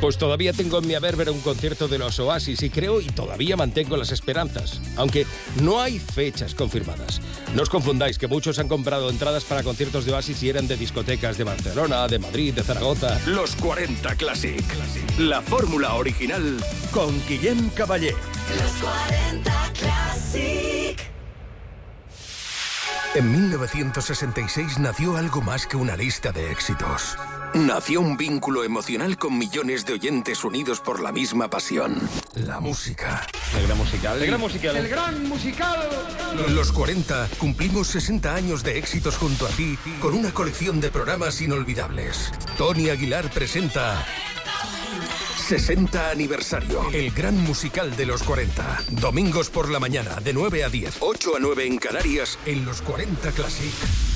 Pues todavía tengo en mi haber ver un concierto de los Oasis y creo y todavía mantengo las esperanzas, aunque no hay fechas confirmadas. No os confundáis, que muchos han comprado entradas para conciertos de Oasis y eran de discotecas de Barcelona, de Madrid, de Zaragoza. Los 40 Classic. La fórmula original con Guillem Caballé. Los 40 Classic. En 1966 nació algo más que una lista de éxitos. Nació un vínculo emocional con millones de oyentes unidos por la misma pasión. La música. El gran musical. El gran musical. El gran musical. Los 40 cumplimos 60 años de éxitos junto a ti con una colección de programas inolvidables. Tony Aguilar presenta 60 aniversario. El gran musical de los 40. Domingos por la mañana de 9 a 10. 8 a 9 en Canarias en los 40 Classic.